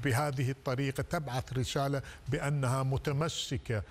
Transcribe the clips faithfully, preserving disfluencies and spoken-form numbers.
بهذه الطريقة تبعث رسالة بأنها متمسكة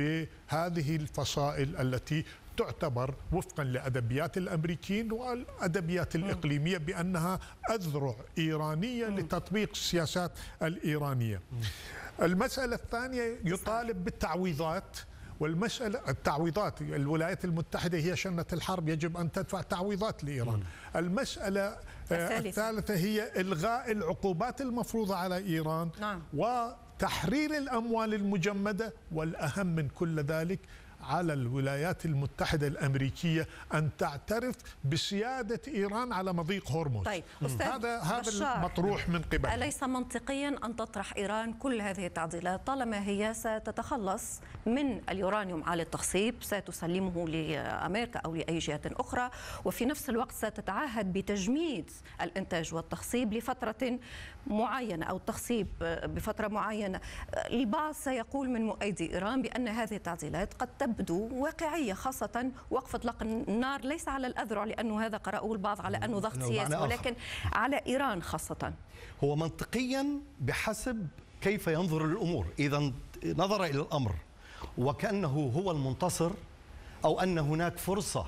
بهذه الفصائل التي تعتبر وفقا لأدبيات الأمريكيين والأدبيات الإقليمية بأنها أذرع إيرانية لتطبيق السياسات الإيرانية. المسألة الثانية يطالب بالتعويضات، والمسألة التعويضات الولايات المتحدة هي شنة الحرب، يجب أن تدفع تعويضات لإيران. المسألة الثالثة هي إلغاء العقوبات المفروضة على إيران، نعم. وتحرير الأموال المجمدة، والأهم من كل ذلك على الولايات المتحدة الأمريكية أن تعترف بسيادة إيران على مضيق هرمز. طيب هذا هذا المطروح من قبل. أليس منطقيا أن تطرح إيران كل هذه التعديلات طالما هي ستتخلص من اليورانيوم عالي التخصيب، ستسلمه لأمريكا أو لأي جهة أخرى، وفي نفس الوقت ستتعهد بتجميد الإنتاج والتخصيب لفترة معينة أو التخصيب بفترة معينة؟ البعض سيقول من مؤيدي إيران بأن هذه التعديلات قد تبدو واقعية، خاصة وقف إطلاق النار ليس على الأذرع لأنه هذا قرأه البعض على أنه ضغط سياسي، ولكن على إيران خاصة. هو منطقيا بحسب كيف ينظر للأمور. إذا نظر إلى الأمر وكأنه هو المنتصر أو أن هناك فرصة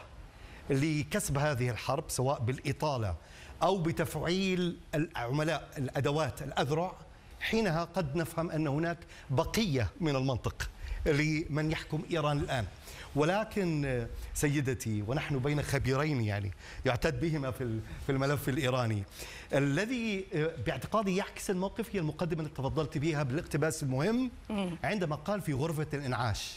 لكسب هذه الحرب سواء بالإطالة أو بتفعيل العملاء الأدوات الأذرع، حينها قد نفهم أن هناك بقية من المنطق لمن يحكم إيران الآن. ولكن سيدتي، ونحن بين خبيرين يعني يعتد بهما في في الملف الإيراني، الذي باعتقادي يعكس الموقف هي المقدمة اللي تفضلت بها بالاقتباس المهم عندما قال في غرفة الإنعاش.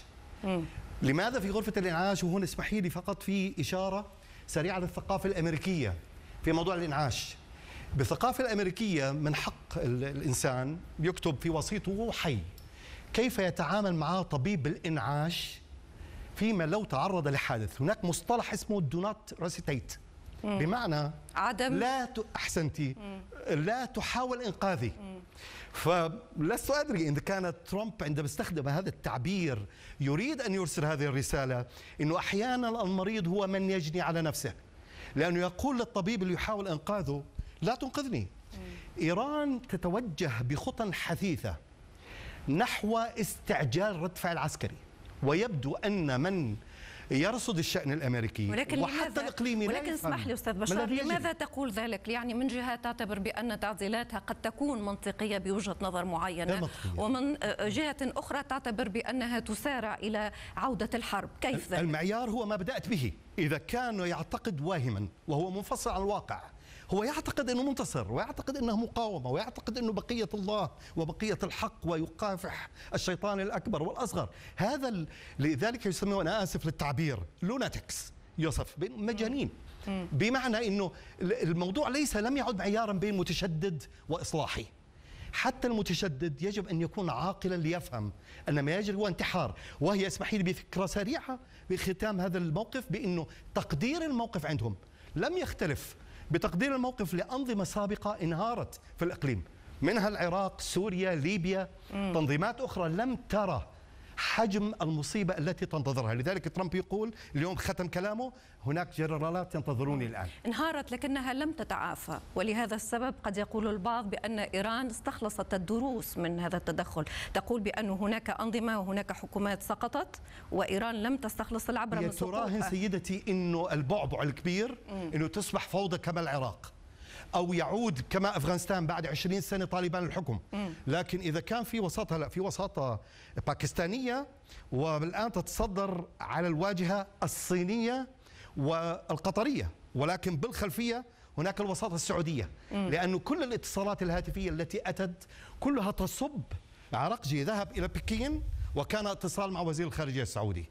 لماذا في غرفة الإنعاش؟ وهنا اسمحي لي فقط في إشارة سريعة للثقافة الأمريكية في موضوع الإنعاش. بالثقافة الأمريكية من حق الإنسان يكتب في وسيطه وهو حي كيف يتعامل معه طبيب الإنعاش فيما لو تعرض لحادث. هناك مصطلح اسمه do not resuscitate، بمعنى عدم لا ت... أحسنتي لا تحاول إنقاذي. فلست أدري إذا كانت ترامب عندما استخدم هذا التعبير يريد أن يرسل هذه الرسالة إنه أحيانا المريض هو من يجني على نفسه، لأنه يقول للطبيب اللي يحاول إنقاذه لا تنقذني. إيران تتوجه بخطى حثيثة نحو استعجال رد فعل عسكري، ويبدو أن من يرصد الشأن الأمريكي ولكن وحتى الإقليمي ولكن اسمح لي أستاذ بشار، لماذا تقول ذلك؟ يعني من جهة تعتبر بأن تعديلاتها قد تكون منطقية بوجهة نظر معينة، ومن جهة أخرى تعتبر بأنها تسارع إلى عودة الحرب، كيف ذلك؟ المعيار هو ما بدأت به. إذا كان يعتقد واهما وهو منفصل عن الواقع، هو يعتقد أنه منتصر ويعتقد أنه مقاومة ويعتقد أنه بقية الله وبقية الحق ويكافح الشيطان الأكبر والأصغر. هذا ال... لذلك يسمونه، أنا آسف للتعبير، لوناتكس، يوسف مجانين. بمعنى أنه الموضوع ليس لم يعد معيارا بين متشدد وإصلاحي. حتى المتشدد يجب أن يكون عاقلا ليفهم أن ما يجري هو انتحار. وهي اسمحي لي بفكرة سريعة بختام هذا الموقف بأنه تقدير الموقف عندهم لم يختلف بتقدير الموقف لأنظمة سابقة انهارت في الإقليم، منها العراق، سوريا، ليبيا، مم. تنظيمات أخرى لم ترى حجم المصيبة التي تنتظرها. لذلك ترامب يقول اليوم ختم كلامه هناك جنرالات ينتظروني الآن. انهارت لكنها لم تتعافى، ولهذا السبب قد يقول البعض بأن إيران استخلصت الدروس من هذا التدخل. تقول بأن هناك أنظمة وهناك حكومات سقطت وإيران لم تستخلص العبرة من سقوطها. تراهن سيدتي أنه البعبع الكبير أنه تصبح فوضى كما العراق أو يعود كما أفغانستان بعد عشرين سنة طالبان الحكم. لكن إذا كان في وساطة، لا في وساطة باكستانية، والآن تتصدر على الواجهة الصينية والقطرية، ولكن بالخلفية هناك الوساطة السعودية، لأن كل الاتصالات الهاتفية التي أتت كلها تصب. عرقجي ذهب إلى بكين وكان اتصال مع وزير الخارجية السعودي.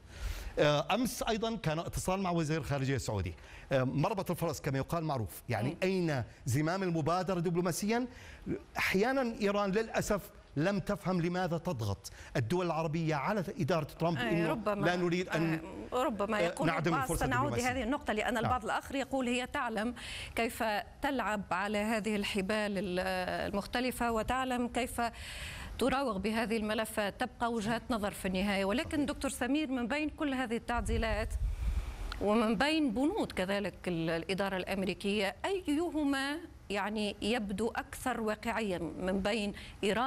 أمس أيضا كان اتصال مع وزير الخارجية السعودي. مربط الفرس كما يقال معروف، يعني أين زمام المبادرة دبلوماسيا؟ أحيانا إيران للأسف لم تفهم لماذا تضغط الدول العربية على إدارة ترامب إنه ربما لا نريد أن ربما يقول نعدم الفرصة سنعود لهذه النقطة، لأن البعض الآخر يقول هي تعلم كيف تلعب على هذه الحبال المختلفة وتعلم كيف تراوغ بهذه الملفات، تبقى وجهات نظر في النهاية. ولكن دكتور سمير، من بين كل هذه التعديلات ومن بين بنود كذلك الإدارة الأمريكية، أيهما يعني يبدو أكثر واقعية من بين إيران